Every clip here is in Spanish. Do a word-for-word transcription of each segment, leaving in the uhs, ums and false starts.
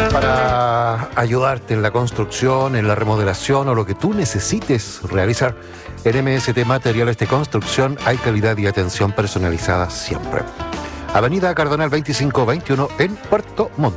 Para ayudarte en la construcción, en la remodelación o lo que tú necesites realizar, en M S T Materiales de Construcción hay calidad y atención personalizada siempre. Avenida Cardonal veinticinco veintiuno en Puerto Montt.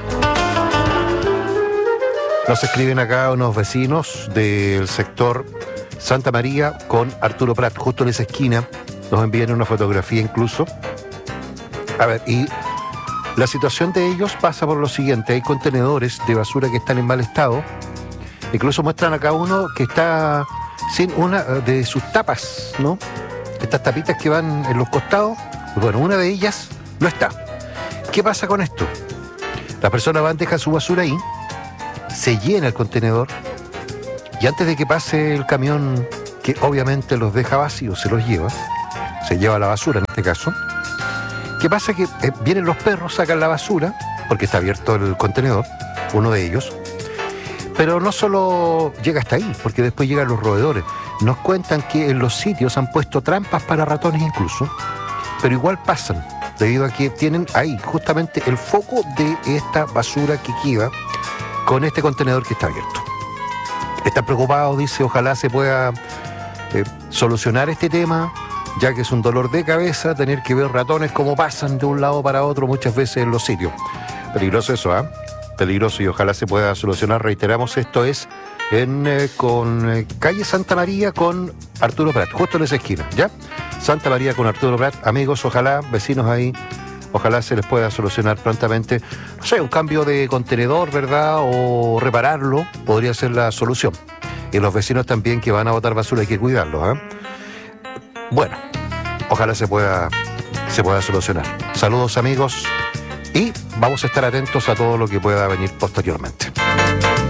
Nos escriben acá unos vecinos del sector Santa María con Arturo Prat, justo en esa esquina. Nos envían una fotografía incluso. A ver, y la situación de ellos pasa por lo siguiente: hay contenedores de basura que están en mal estado. Incluso muestran acá uno que está sin una de sus tapas, ¿no? Estas tapitas que van en los costados. Bueno, una de ellas no está. ¿Qué pasa con esto? Las personas van, dejan su basura ahí, se llena el contenedor y antes de que pase el camión, que obviamente los deja vacíos, se los lleva, se lleva la basura en este caso. ¿Qué pasa? Que eh, vienen los perros, sacan la basura, porque está abierto el contenedor, uno de ellos, pero no solo llega hasta ahí, porque después llegan los roedores. Nos cuentan que en los sitios han puesto trampas para ratones incluso, pero igual pasan, debido a que tienen ahí justamente el foco de esta basura que queda con este contenedor que está abierto. Están preocupados, dice, ojalá se pueda eh, solucionar este tema, ya que es un dolor de cabeza tener que ver ratones como pasan de un lado para otro muchas veces en los sitios. Peligroso eso, ¿ah? ¿eh? Peligroso, y ojalá se pueda solucionar. Reiteramos, esto es en eh, con eh, calle Santa María con Arturo Prat, justo en esa esquina, ¿ya? Santa María con Arturo Prat, amigos, ojalá, vecinos ahí, ojalá se les pueda solucionar prontamente, no sé, un cambio de contenedor, ¿verdad? O repararlo, podría ser la solución. Y los vecinos también que van a botar basura hay que cuidarlos, ¿eh? Bueno, ojalá se pueda, se pueda solucionar. Saludos, amigos, y vamos a estar atentos a todo lo que pueda venir posteriormente.